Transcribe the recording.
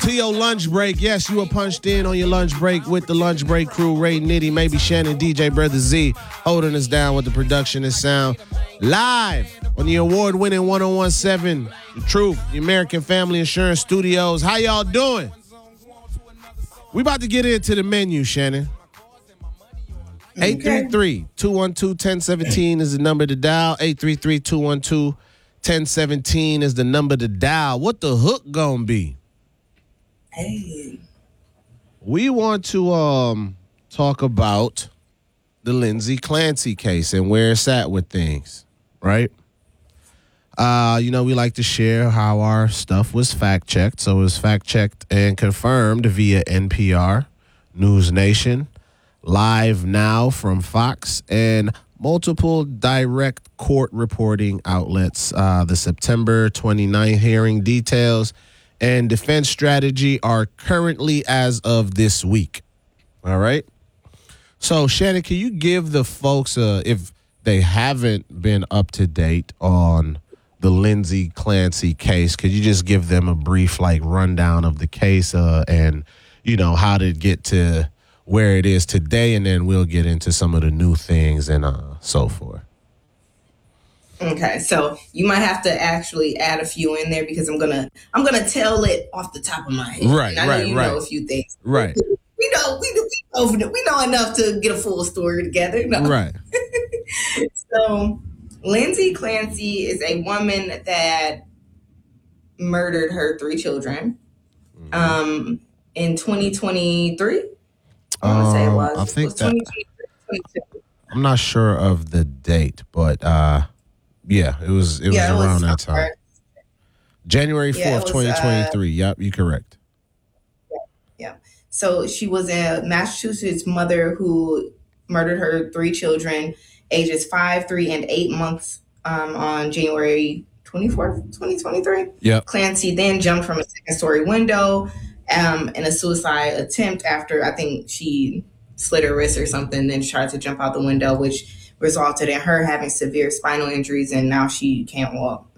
to your lunch break. Yes, you were punched in on your lunch break with the lunch break crew. Ray Nitty, maybe Shannon, DJ Brother Z, holding us down with the production and sound. Live on the award-winning 101.7 The Truth, the American Family Insurance Studios. How y'all doing? We about to get into the menu, Shannon. 833-212-1017 is the number to dial. 833-212-1017 is the number to dial. What the hook gonna be? Hey. We want to talk about the Lindsay Clancy case and where it's at with things, right? We like to share how our stuff was fact-checked. So it was fact-checked and confirmed via NPR, News Nation, Live Now from Fox, and multiple direct court reporting outlets. The September 29th hearing details and defense strategy are currently as of this week. All right? So, Shannon, can you give the folks, if they haven't been up to date on the Lindsay Clancy case, could you just give them a brief, rundown of the case and, how to get to where it is today, and then we'll get into some of the new things and so forth. Okay, so you might have to actually add a few in there because I'm gonna tell it off the top of my head. Right, and I know you know a few things. Right. We know enough to get a full story together. No. Right. So Lindsay Clancy is a woman that murdered her 3 children in 2023. I want to say it was. I think it was 2022. I'm not sure of the date, but it was around that time. January 4th, 2023. Yep, you're correct. Yeah. So she was a Massachusetts mother who murdered her 3 children, ages 5, 3, and 8 months on January 24th, 2023. Yep. Clancy then jumped from a second-story window in a suicide attempt after I think she slit her wrist or something, then tried to jump out the window, which resulted in her having severe spinal injuries, and now she can't walk.